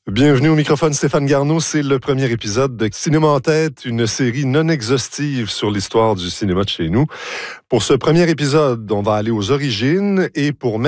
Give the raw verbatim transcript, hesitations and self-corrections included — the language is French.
Bienvenue au microphone, Stéphane Garneau. C'est le premier épisode de Cinéma en tête, une série non exhaustive sur l'histoire du cinéma de chez nous. Pour ce premier épisode, on va aller aux origines et pour